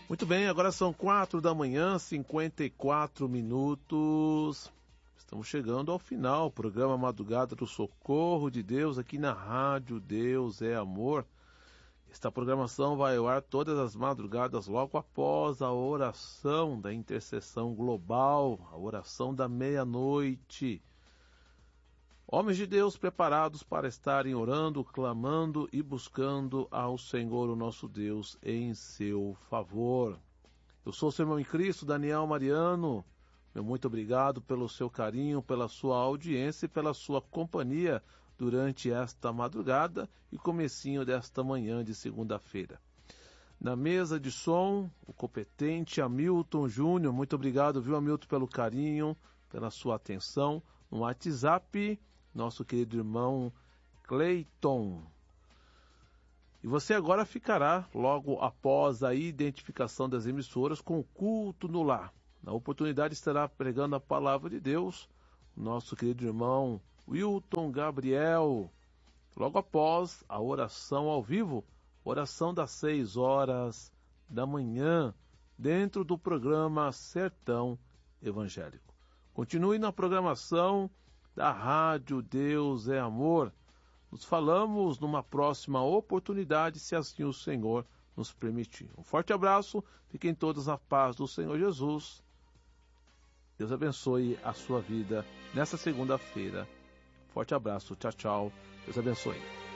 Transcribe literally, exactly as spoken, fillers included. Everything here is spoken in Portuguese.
Muito bem, agora são quatro da manhã, cinquenta e quatro minutos. Estamos chegando ao final, programa Madrugada do Socorro de Deus, aqui na Rádio Deus é Amor. Esta programação vai ao ar todas as madrugadas, logo após a oração da intercessão global, a oração da meia-noite. Homens de Deus preparados para estarem orando, clamando e buscando ao Senhor, o nosso Deus, em seu favor. Eu sou o seu irmão em Cristo, Daniel Mariano. Meu muito obrigado pelo seu carinho, pela sua audiência e pela sua companhia durante esta madrugada e comecinho desta manhã de segunda-feira. Na mesa de som, o competente Hamilton Júnior. Muito obrigado, viu, Hamilton, pelo carinho, pela sua atenção. No WhatsApp, nosso querido irmão Cleiton. E você agora ficará, logo após a identificação das emissoras, com o culto no lar. Na oportunidade estará pregando a palavra de Deus o nosso querido irmão Wilton Gabriel. Logo após a oração ao vivo, oração das seis horas da manhã, dentro do programa Sertão Evangélico. Continue na programação da Rádio Deus é Amor. Nos falamos numa próxima oportunidade, se assim o Senhor nos permitir. Um forte abraço, fiquem todos na paz do Senhor Jesus. Deus abençoe a sua vida nessa segunda-feira. Forte abraço, tchau, tchau. Deus abençoe.